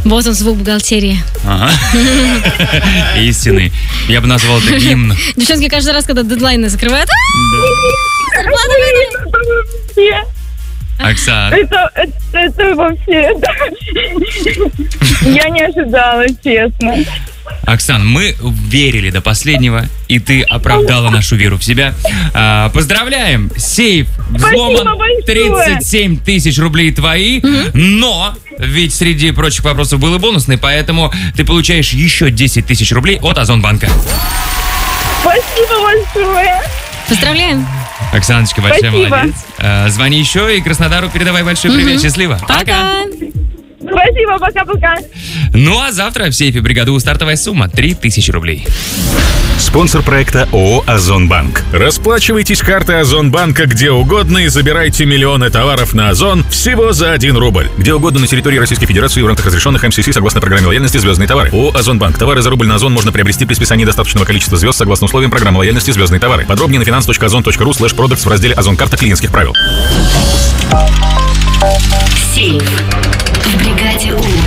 Вот он, звук бухгалтерии. Ага. Истинный. Я бы назвал это гимн. Девчонки каждый раз, когда дедлайны закрывают... Зарплата выдали. Оксан. Это вообще... Я не ожидала, честно. Оксан, мы верили до последнего, и ты оправдала нашу веру в себя. Поздравляем! Сейф взломан, 37 тысяч рублей твои, но ведь среди прочих вопросов был и бонусный, поэтому ты получаешь еще 10 тысяч рублей от Озонбанка. Спасибо большое. Поздравляем. Оксаночка, большая Спасибо. молодец. Звони еще и Краснодару передавай большой привет. Счастливо. Пока. Спасибо, пока-пока. Ну а завтра в сейфе бригады стартовая сумма 3000 рублей. Спонсор проекта ООО «Озонбанк». Расплачивайтесь картой Озонбанка где угодно и забирайте миллионы товаров на Озон всего за 1 рубль. Где угодно на территории Российской Федерации в рамках разрешенных МСС согласно программе лояльности «Звездные товары». ООО «Озонбанк». Товары за рубль на Озон можно приобрести при списании достаточного количества звезд согласно условиям программы лояльности «Звездные товары». Подробнее на finance.ozon.ru/products в разделе «Озон. Карта клиентских правил». Сейф в бригаде У.